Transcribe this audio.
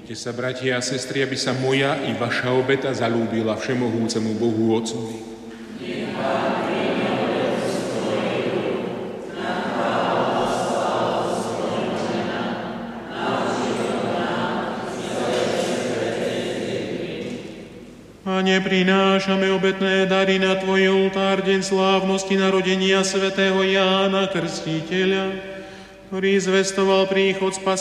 Modlite sa, bratia a sestry, aby sa moja i vaša obeta zalúbila všemohúcemu Bohu Otcovi. Pane, prinášame obetné dary na Tvoj oltár, deň slávnosti narodenia svätého Jána Krstiteľa, ktorý zvestoval príchod spasiteľa